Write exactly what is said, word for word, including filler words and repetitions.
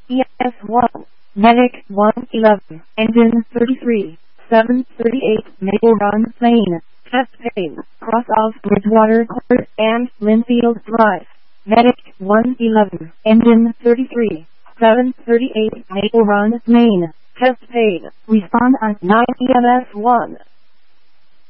E S one, Medic one eleven, Engine thirty-three, seven thirty-eight, Maple Run Lane, Chest Pain, Cross off Bridgewater Court and Linfield Drive. Medic one eleven, Engine thirty-three, seven thirty-eight, Maple Run Lane, Chest Pain. Respond on nine E M S one.